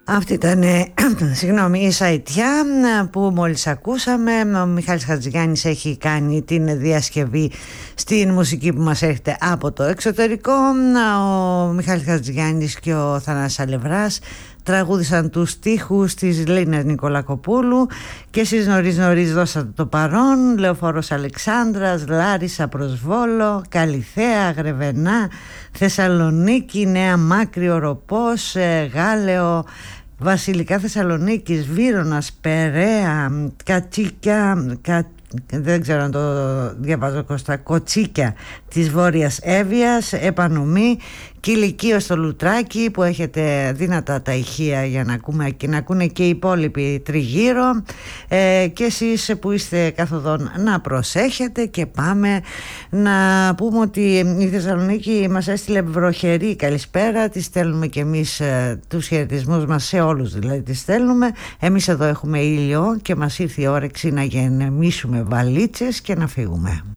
Αυτή ήταν η Σαϊτιά που μόλις ακούσαμε. Ο Μιχάλης Χατζηγιάννης έχει κάνει την διασκευή στην μουσική που μας έρχεται από το εξωτερικό. Ο Μιχάλης Χατζηγιάννης και ο Θανάσης Αλευράς τραγούδισαν τους στίχους της Λίνας Νικολακοπούλου και εσείς νωρίς δώσατε το παρόν. Λεωφόρος Αλεξάνδρας, Λάρισα προς Βόλο, Καλιθέα, Γρεβενά, Θεσσαλονίκη, Νέα Μάκρη, Οροπός, Γάλεο, Βασιλικά Θεσσαλονίκης, Βύρωνας, Περαία, Κατσίκια, δεν ξέρω αν το διαβάζω Κώστα, Κοτσίκια της Βόρειας Εύβοιας, Επανομή, Κιλικείο στο Λουτράκι που έχετε δύνατα τα ηχεία για να ακούμε και να ακούνε και οι υπόλοιποι τριγύρω, και εσείς που είστε καθοδόν να προσέχετε. Και πάμε να πούμε ότι η Θεσσαλονίκη μας έστειλε βροχερή καλησπέρα. Τη στέλνουμε και εμείς τους χαιρετισμούς μας σε όλους, δηλαδή τη στέλνουμε. Εμείς εδώ έχουμε ήλιο και μας ήρθε η όρεξη να γενεμήσουμε βαλίτσες και να φύγουμε.